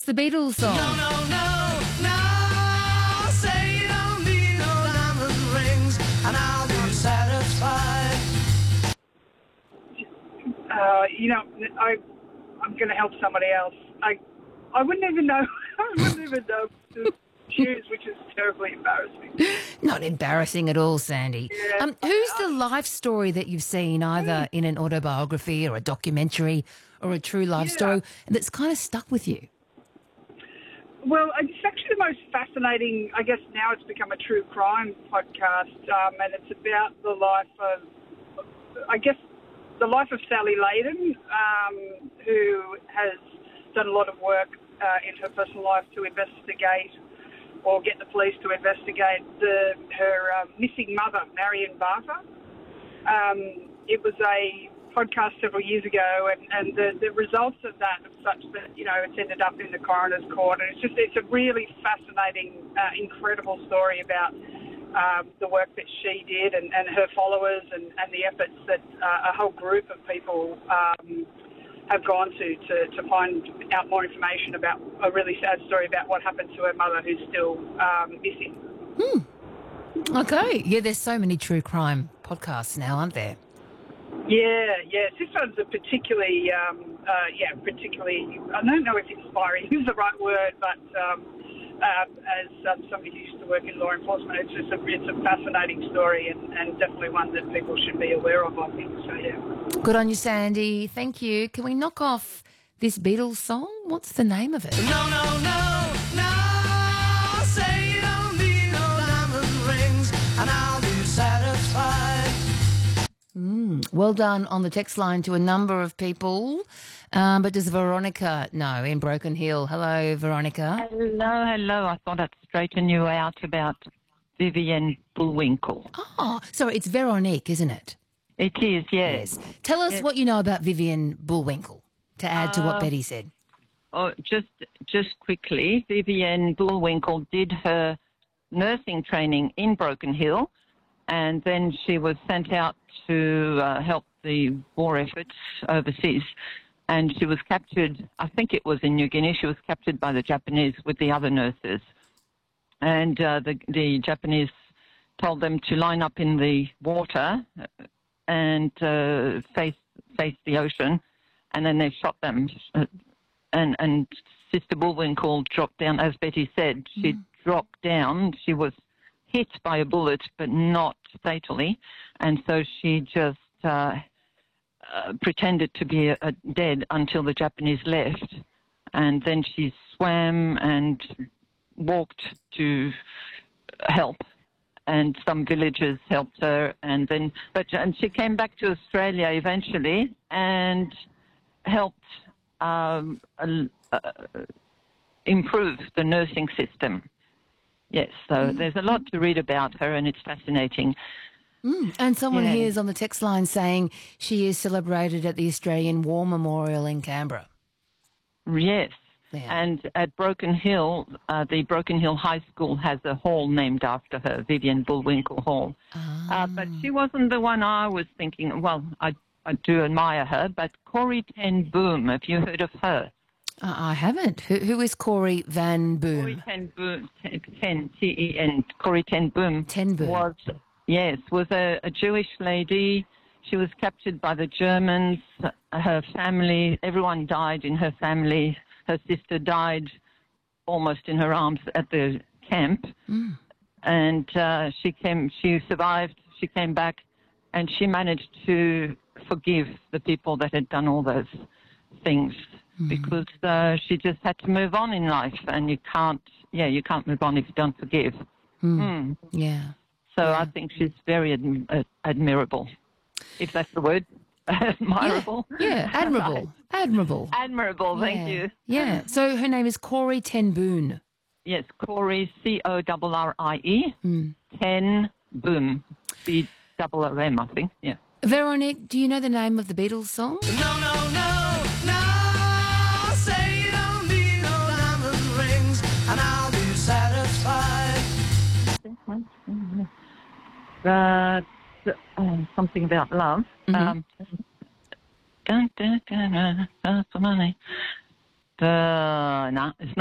the Beatles song? No, no, no, no. Say you don't need no diamond rings, and I'll be satisfied. I'm going to help somebody else. I wouldn't even know. I wouldn't even know to choose, which is terribly embarrassing. Not embarrassing at all, Sandy. Yeah, Who's the life story that you've seen either in an autobiography or a documentary or a true life story that's kind of stuck with you? Well, it's actually the most fascinating. I guess now it's become a true crime podcast, and it's about the life of, the life of Sally Layden, who has done a lot of work in her personal life to investigate or get the police to investigate her missing mother, Marion Barker. It was a podcast several years ago, and the results of that are such that, it's ended up in the coroner's court. And it's a really fascinating, incredible story about the work that she did and her followers and the efforts that a whole group of people have gone to find out more information about a really sad story about what happened to her mother, who's still missing. Okay. Yeah, there's so many true crime podcasts now, aren't there? Yeah. This one's a particularly, particularly, I don't know if inspiring is the right word, but as somebody who used to work in law enforcement, it's a fascinating story and definitely one that people should be aware of, I think. So, yeah. Good on you, Sandy. Thank you. Can we knock off this Beatles song? What's the name of it? No, no, no, no. Say you don't need no diamond rings, and I'll be satisfied. Well done on the text line to a number of people. But does Veronica know in Broken Hill? Hello, Veronica. Hello. I thought I'd straighten you out about Vivian Bullwinkle. Oh, sorry, it's Veronique, isn't it? It is, yes. Tell us what you know about Vivian Bullwinkle, to add to what Betty said. Oh, just quickly, Vivian Bullwinkle did her nursing training in Broken Hill, and then she was sent out to help the war efforts overseas. And she was captured, I think it was in New Guinea, she was captured by the Japanese with the other nurses. And the Japanese told them to line up in the water and face the ocean, and then they shot them. And Sister Bullwinkle dropped down, as Betty said, she dropped down. She was hit by a bullet, but not fatally. And so she just pretended to be dead until the Japanese left. And then she swam and walked to help. And some villagers helped her. And she came back to Australia eventually and helped improve the nursing system. Yes, so there's a lot to read about her, and it's fascinating. And someone here is on the text line saying she is celebrated at the Australian War Memorial in Canberra. Yes, Yeah. and at Broken Hill, the Broken Hill High School has a hall named after her, Vivian Bullwinkle Hall. But she wasn't the one I was thinking. Well, I do admire her, but Corrie ten Boom, have you heard of her? I haven't. Who is Corrie van Boom? Corrie ten Boom, T-E-N, Corrie ten Boom. Ten Boom. was a Jewish lady. She was captured by the Germans. Her family, everyone died in her family. Her sister died almost in her arms at the camp. And she survived. She came back, and she managed to forgive the people that had done all those things. Because she just had to move on in life, and you can't move on if you don't forgive. Yeah. So I think she's very admirable, if that's the word. Admirable. Yeah, admirable. Admirable. Admirable, thank you. Yeah. So her name is Corrie ten Boom. Yes, Corrie, C-O-R-R-I-E, ten Boom, B-O-O-M, I think, yeah. Veronique, do you know the name of the Beatles song? No, no, no, no. Say you don't need no diamond rings, and I'll be satisfied. Something about love. No, it's not.